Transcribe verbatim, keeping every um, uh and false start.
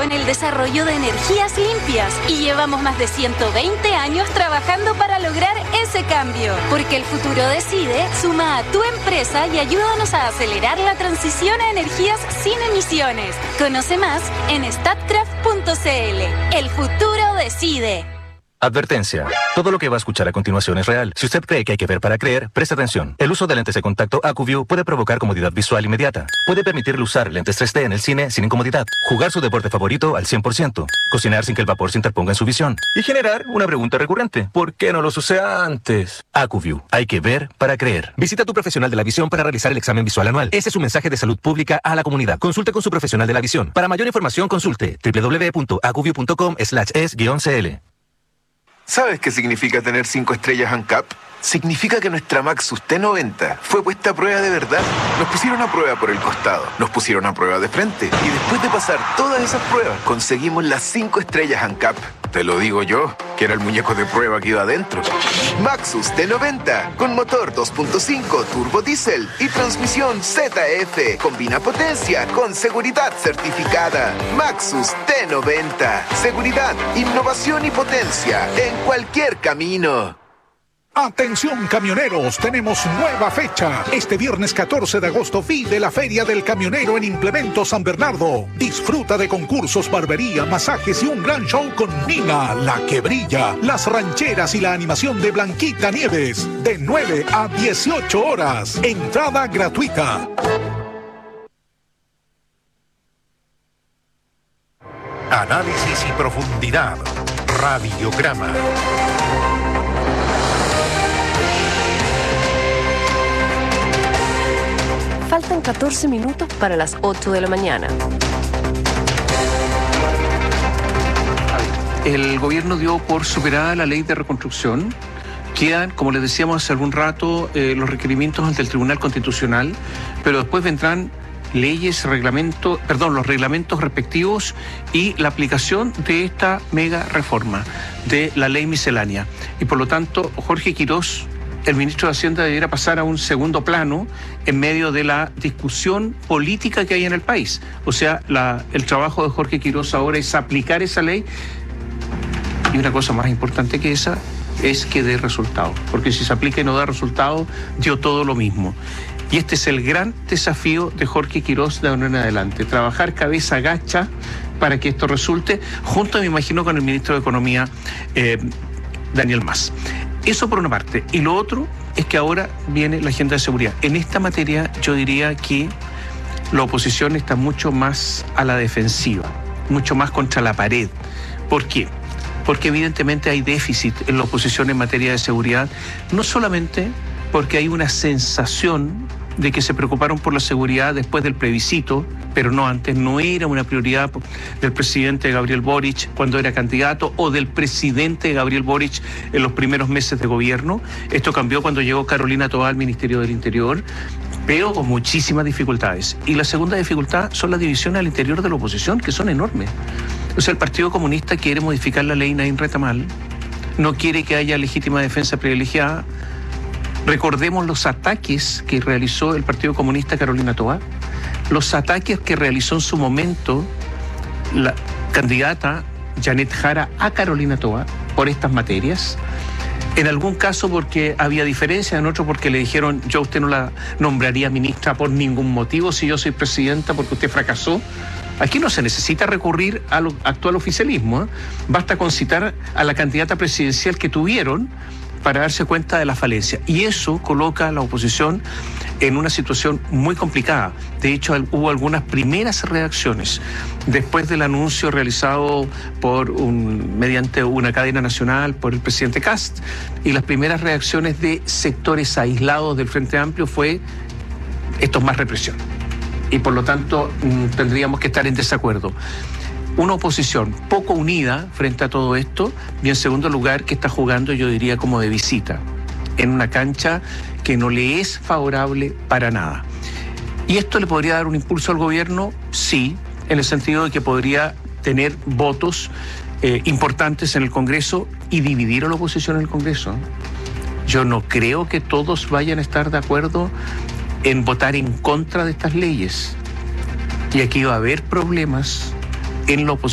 en el desarrollo de energías limpias y llevamos más de ciento veinte años trabajando para lograr ese cambio. Porque el futuro decide, suma a tu empresa y ayúdanos a acelerar la transición a energías sin emisiones. Conoce más en statkraft punto c l. El futuro decide. Advertencia. Todo lo que va a escuchar a continuación es real. Si usted cree que hay que ver para creer, preste atención. El uso de lentes de contacto AcuView puede provocar comodidad visual inmediata. Puede permitirle usar lentes tres D en el cine sin incomodidad, jugar su deporte favorito al cien por ciento, cocinar sin que el vapor se interponga en su visión y generar una pregunta recurrente. ¿Por qué no los usé antes? AcuView. Hay que ver para creer. Visita a tu profesional de la visión para realizar el examen visual anual. Ese es un mensaje de salud pública a la comunidad. Consulte con su profesional de la visión. Para mayor información, consulte doble u doble u doble u punto acuview punto com slash es guión c l. ¿Sabes qué significa tener cinco estrellas ANCAP? Significa que nuestra Maxus T noventa fue puesta a prueba de verdad. Nos pusieron a prueba por el costado, nos pusieron a prueba de frente y después de pasar todas esas pruebas conseguimos las cinco estrellas ANCAP. Te lo digo yo, que era el muñeco de prueba que iba adentro. Maxus T noventa, con motor dos punto cinco turbo diésel y transmisión Z F. Combina potencia con seguridad certificada. Maxus T noventa. Seguridad, innovación y potencia en cualquier camino. Atención camioneros, tenemos nueva fecha. Este viernes catorce de agosto vive la Feria del Camionero en Implemento San Bernardo. Disfruta de concursos, barbería, masajes y un gran show con Nina, la que brilla, las rancheras y la animación de Blanquita Nieves. De nueve a dieciocho horas. Entrada gratuita. Análisis y profundidad. Radiograma. Faltan catorce minutos para las ocho de la mañana. El gobierno dio por superada la ley de reconstrucción. Quedan, como les decíamos hace algún rato, eh, los requerimientos ante el Tribunal Constitucional, pero después vendrán leyes, reglamentos, perdón, los reglamentos respectivos y la aplicación de esta mega reforma de la ley miscelánea. Y por lo tanto, Jorge Quirós, el ministro de Hacienda, debiera pasar a un segundo plano en medio de la discusión política que hay en el país. O sea, la, el trabajo de Jorge Quirós ahora es aplicar esa ley, y una cosa más importante que esa es que dé resultado, porque si se aplica y no da resultado, dio todo lo mismo. Y este es el gran desafío de Jorge Quirós de ahora en adelante, trabajar cabeza gacha para que esto resulte, junto, me imagino, con el ministro de Economía, eh, Daniel Mas. Eso por una parte. Y lo otro es que ahora viene la agenda de seguridad. En esta materia yo diría que la oposición está mucho más a la defensiva, mucho más contra la pared. ¿Por qué? Porque evidentemente hay déficit en la oposición en materia de seguridad, no solamente porque hay una sensación de que se preocuparon por la seguridad después del plebiscito, pero no antes, no era una prioridad del presidente Gabriel Boric cuando era candidato o del presidente Gabriel Boric en los primeros meses de gobierno. Esto cambió cuando llegó Carolina Toá al Ministerio del Interior, pero con muchísimas dificultades. Y la segunda dificultad son las divisiones al interior de la oposición, que son enormes. O sea, el Partido Comunista quiere modificar la ley Naín Retamal, no quiere que haya legítima defensa privilegiada. Recordemos los ataques que realizó el Partido Comunista Carolina Toá, los ataques que realizó en su momento la candidata Janet Jara a Carolina Toá por estas materias, en algún caso porque había diferencia, en otro porque le dijeron: yo a usted no la nombraría ministra por ningún motivo si yo soy presidenta, porque usted fracasó. Aquí no se necesita recurrir al actual oficialismo, ¿eh? Basta con citar a la candidata presidencial que tuvieron para darse cuenta de la falencia. Y eso coloca a la oposición en una situación muy complicada. De hecho, hubo algunas primeras reacciones después del anuncio realizado por un, mediante una cadena nacional por el presidente Kast, y las primeras reacciones de sectores aislados del Frente Amplio fue: esto es más represión. Y por lo tanto tendríamos que estar en desacuerdo. Una oposición poco unida frente a todo esto, y en segundo lugar que está jugando, yo diría, como de visita, en una cancha que no le es favorable para nada. ¿Y esto le podría dar un impulso al gobierno? Sí, en el sentido de que podría tener votos eh, importantes en el Congreso y dividir a la oposición en el Congreso. Yo no creo que todos vayan a estar de acuerdo en votar en contra de estas leyes. Y aquí va a haber problemas en la oposición.